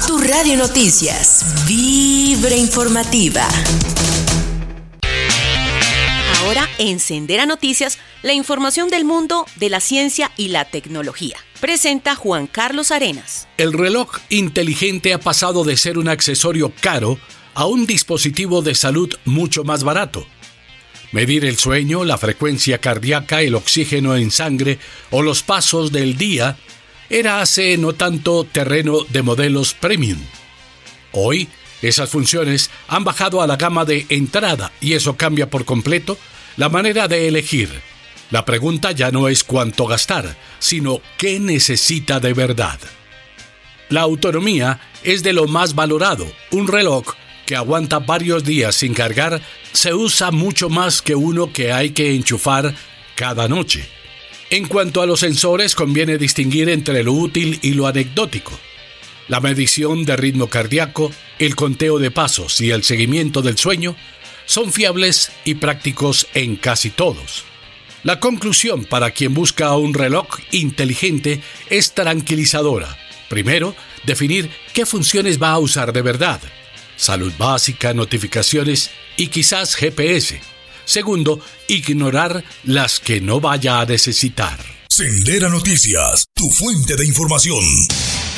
Tu Radio Noticias, Vibra Informativa. Ahora en Sendera Noticias, la información del mundo de la ciencia y la tecnología. Presenta Juan Carlos Arenas. El reloj inteligente ha pasado de ser un accesorio caro a un dispositivo de salud mucho más barato. Medir el sueño, la frecuencia cardíaca, el oxígeno en sangre o los pasos del día era hace no tanto terreno de modelos premium. Hoy, esas funciones han bajado a la gama de entrada y eso cambia por completo la manera de elegir. La pregunta ya no es cuánto gastar, sino qué necesita de verdad. La autonomía es de lo más valorado. Un reloj que aguanta varios días sin cargar se usa mucho más que uno que hay que enchufar cada noche. En cuanto a los sensores, conviene distinguir entre lo útil y lo anecdótico. La medición de ritmo cardíaco, el conteo de pasos y el seguimiento del sueño son fiables y prácticos en casi todos. La conclusión para quien busca un reloj inteligente es tranquilizadora. Primero, definir qué funciones va a usar de verdad. Salud básica, notificaciones y quizás GPS. Segundo, ignorar las que no vaya a necesitar. Sendera Noticias, tu fuente de información.